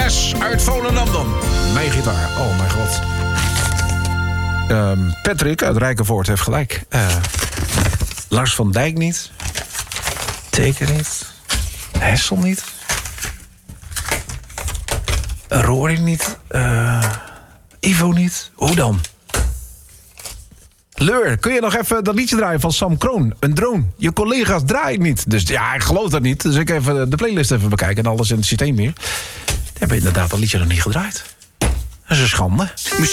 Tess uit Volendam dan. Mijn gitaar. Oh mijn god. Patrick uit Rijkenvoort heeft gelijk. Lars van Dijk niet. Teken niet. Hessel niet. Roring niet. Ivo niet. Hoe dan? Leur, kun je nog even dat liedje draaien van Sam Kroon? Een drone. Je collega's draaien niet. Dus ja, ik geloof dat niet. Dus ik even de playlist even bekijken en alles in het systeem weer. Die hebben inderdaad dat liedje nog niet gedraaid. Dat is een schande.